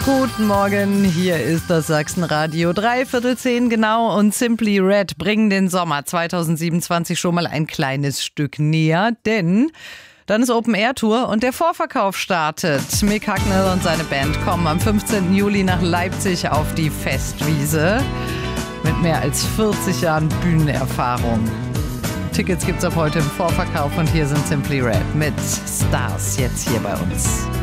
Guten Morgen, hier ist das Sachsenradio 9:45 genau und Simply Red bringen den Sommer 2027 schon mal ein kleines Stück näher, denn dann ist Open Air Tour und der Vorverkauf startet. Mick Hucknall und seine Band kommen am 15. Juli nach Leipzig auf die Festwiese mit mehr als 40 Jahren Bühnenerfahrung. Tickets gibt's ab heute im Vorverkauf und hier sind Simply Red mit Stars jetzt hier bei uns.